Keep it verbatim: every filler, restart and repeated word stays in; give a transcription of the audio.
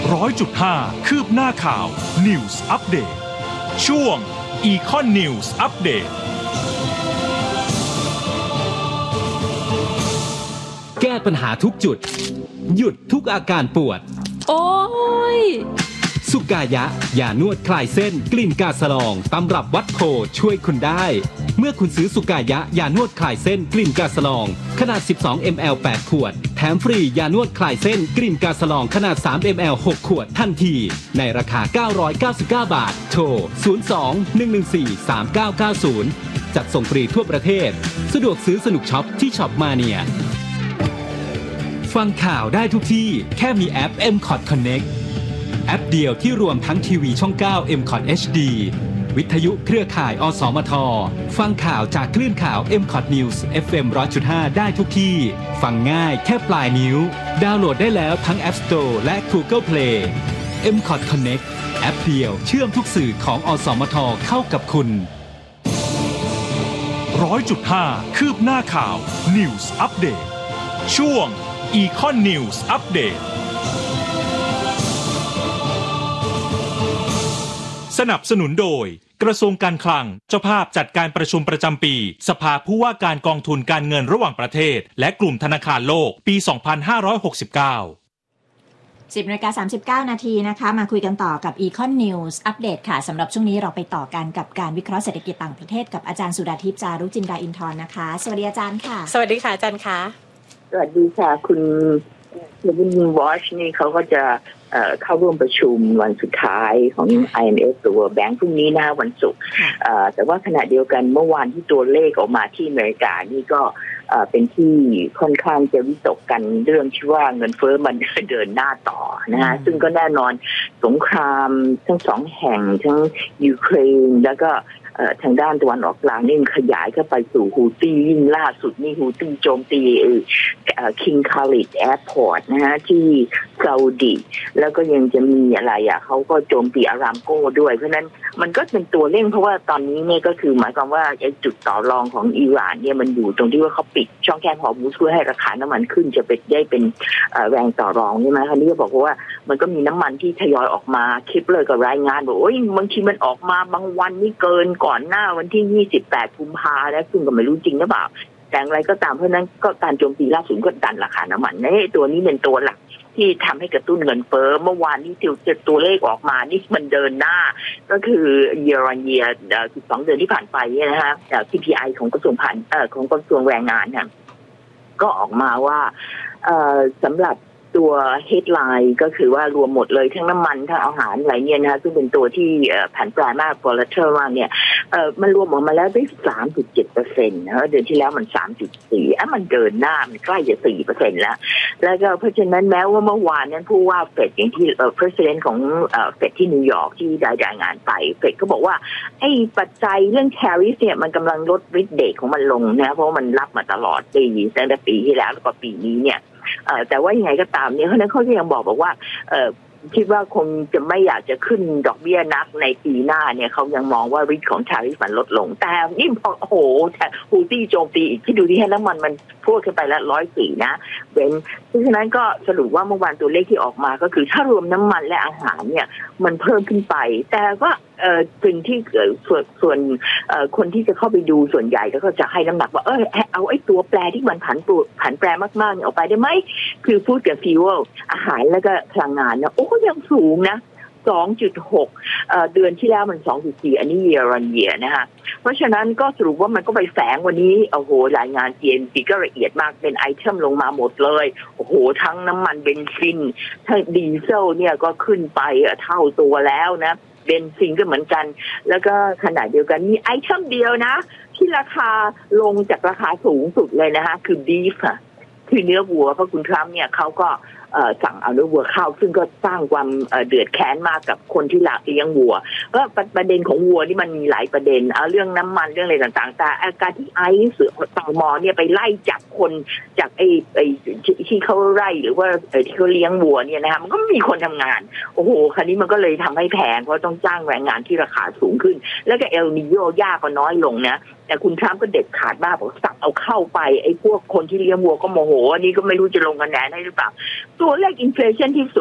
ร้อยจุดห้าคืบหน้าข่าว News Update ช่วง Econ News Update แก้ปัญหาทุกจุดหยุดทุกอาการปวดโอ้ยสุกายะยานวดคลายเส้นกลิ่นกาสะลองตำรับวัดโพช่วยคุณได้เมื่อคุณซื้อสุกายะยานวดคลายเส้นกลิ่นกาสะลองขนาด สิบสองมิลลิลิตร แปดขวดแถมฟรียานวดคลายเส้นกลิ่นกาสะลองขนาด สามมิลลิลิตร หกขวดทันทีในราคาเก้าร้อยเก้าสิบเก้าบาทโทรศูนย์ สอง หนึ่ง หนึ่ง สี่ สาม เก้า เก้า ศูนย์จัดส่งฟรีทั่วประเทศสะดวกซื้อสนุกช็อปที่ช็อปมาเนียฟังข่าวได้ทุกที่แค่มีแอป เอ็ม คอท Connect แอปเดียวที่รวมทั้งทีวีช่อง เก้า เอ็ม คอท เอช ดี วิทยุเครือข่าย อสมท ฟังข่าวจากคลื่นข่าว เอ็ม คอท News เอฟ เอ็ม หนึ่งร้อยจุดห้า ได้ทุกที่ ฟังง่ายแค่ปลายนิ้วดาวน์โหลดได้แล้วทั้ง App Store และ Google Play เอ็ม คอท Connect แอปเดียวเชื่อมทุกสื่อของอสมทเข้ากับคุณร้อยจุดห้าคืบหน้าข่าว News Update ช่วง Econ News Update สนับสนุนโดยกระทรวงการคลังเจ้าภาพจัดการประชุมประจำปีสภาผู้ว่าการกองทุนการเงินระหว่างประเทศและกลุ่มธนาคารโลกปี สองพันห้าร้อยหกสิบเก้าสิบนาฬิกาสามสิบเก้านาทีนะคะมาคุยกันต่อกับ Econ News Update ค่ะสำหรับช่วงนี้เราไปต่อกันกับการวิเคราะห์เศรษฐกิจต่างประเทศกับอาจารย์สุดาทิพย์จารุจินดาอินทร์นะคะสวัสดีอาจารย์ค่ะสวัสดีค่ะอาจารย์คะสวัสดีค่ะคุณเลวินวอชนี่เขาก็จะเอ่อเข้าร่วมประชุมวันสุดท้ายของ ไอ เอ็ม เอฟ ตัว Bank พรุ่งนี้นะวันศุกร์เอ่อแต่ว่าขณะเดียวกันเมื่อวานที่ตัวเลขออกมาที่อเมริกานี่ก็เอ่อเป็นที่ค่อนข้างจะวิตกกันเรื่องที่ว่าเงินเฟ้อมันเดินหน้าต่อนะฮะซึ่งก็แน่นอนสงครามทั้งสองแห่งทั้งยูเครนแล้วก็ทางด้านตะวันออกกลางนี่ขยายเข้าไปสู่ฮูตี้ยิ่งล่าสุดนี่ฮูตี้โจมตีคิงคาลิดแอร์พอร์ตนะฮะที่ซาอุดิแล้วก็ยังจะมีอะไรอ่ะเขาก็โจมตีอารามโก้ด้วยเพราะนั้นมันก็เป็นตัวเร่งเพราะว่าตอนนี้เนี่ยก็คือหมายความว่าไอ้จุดต่อรองของอิหร่านเนี่ยมันอยู่ตรงที่ว่าเขาปิดช่องแคบฮอร์มุซเพื่อให้ราคาน้ำมันขึ้นจะเป็นได้เป็นแรงต่อรองใช่ไหมคราวนี้ก็บอกว่ามันก็มีน้ำมันที่ทยอยออกมาคลิปเลยกับรายงานบอกโอ้ยบางทีมันออกมาบางวันนี่เกินก่อนหน้าวันที่ยี่สิบแปดกุมภาพันธ์แล้วซึ่งก็ไม่รู้จริงหรือเปล่าแต่อะไรก็ตามเพราะนั้นก็การโจมตีล่าสุดก็ดันราคาน้ำมันนี่ตัวนี้เป็นตัวหลักที่ทำให้กระตุ้นเงินเฟ้อเมื่อวานนี้ที่ตัวเลขออกมานี่มันเดินหน้าก็คือ year on year สิบสองเดือนที่ผ่านไปเนี่ยนะฮะ ซี พี ไอ ของกระทรวงพาณิชย์เอ่อของกระทรวงแรงงานเนี่ยก็ออกมาว่าเอ่อสำหรับตัว headline ก็คือว่ารวมหมดเลยทั้งน้ำมันทั้งอาหารอะไรเนี่ยนะซึ่งเป็นตัวที่ผันแปรมาก volatile มากเนี่ยเอ่อมันรวมออกมาแล้วได้ สามจุดเจ็ดเปอร์เซ็นต์ นะเดือนที่แล้วมัน สามจุดสี่ อ่ะมันเดินหน้ามันใกล้จะ สี่เปอร์เซ็นต์ แล้วแล้วก็เพราะฉะนั้นแม้ว่าเมื่อวานนั้นผู้ว่าเฟดอย่างที่เอ่อ president ของเอ่อเฟดที่นิวยอร์กที่ได้รายงานไปเฟดก็บอกว่าไอ้ปัจจัยเรื่อง tariff เนี่ยมันกำลังลดฤทธิ์เดชของมันลงนะเพราะมันรับมาตลอดปีตั้งแต่ปีที่แล้วแล้วก็ปีนี้เนี่ยแต่ว่ายังไงก็ตามเนี่ยเพราะนั้นเขาก็ยังบอกบอกว่าคิดว่าคงจะไม่อยากจะขึ้นดอกเบี้ยนักในปีหน้าเนี่ยเขายังมองว่าริสของ tariff มันลดลงแต่นี่พอโอ้โหฮูตี้โจมตีอีกที่ดูที่ให้น้ำมันมันพูดขึ้นไปแล้วร้อยสี่นะเบนเพราะฉะนั้นก็สรุปว่าเมื่อวานตัวเลขที่ออกมาก็คือถ้ารวมน้ำมันและอาหารเนี่ยมันเพิ่มขึ้นไปแต่ก็เอ่อสิ่งที่ส่วนส่วนเอ่อคนที่จะเข้าไปดูส่วนใหญ่ก็จะให้น้ำหนักว่าเออเอาไอ้ตัวแปรที่มันผันตัวผันแปรมากๆเนี่ยออกไปได้ไหมคือฟู้ดกับฟิวอาหารแล้วก็พลังงานนะโอ้ก็ยังสูงนะ สองจุดหก เอ่อเดือนที่แล้วมัน สองจุดสี่ อันนี้ year on year นะฮะเพราะฉะนั้นก็สรุปว่ามันก็ไปแฝงวันนี้โอ้โหรายงาน จี เอ็ม ซี ก็ละเอียดมากเป็นไอเทมลงมาหมดเลยโอ้โหทั้งน้ำมันเบนซินทั้งดีเซลเนี่ยก็ขึ้นไปเท่าตัวแล้วนะเบนซินก็เหมือนกันแล้วก็ขณะเดียวกันมีไอเทมเดียวนะที่ราคาลงจากราคาสูงสุดเลยนะคะคือบีฟค่ะคือเนื้อวัวเพราะคุณทรัมป์เนี่ยเขาก็สั่งเอาเนื้อวัวเข้าซึ่งก็สร้างความเดือดแค้นมากกับคนที่เลี้ยงวัวเพราะประเด็นของวัวนี่มันมีหลายประเด็นเอาเรื่องน้ำมันเรื่องอะไรต่างๆแต่อาการที่ไอซ์เสือตมเนี่ยไปไล่จับคนจากไอ้ไอ้ที่เขาไล่หรือว่าที่เขาเลี้ยงวัวเนี่ยนะคะมันก็มีคนทำงานโอ้โหคราวนี้มันก็เลยทำให้แพงเพราะต้องจ้างแรงงานที่ราคาสูงขึ้นแล้วก็เอลนิโยยากก็น้อยลงนะแต่คุณทรัมป์ก็เด็ดขาดมากบอกสั่งเอาเข้าไปไอ้พวกคนที่เลี้ยงวัวก็โมโหอันนี้ก็ไม่รู้จะลงคะแนนให้หรือเปล่าตัวเลขอินเฟลชันที่สูง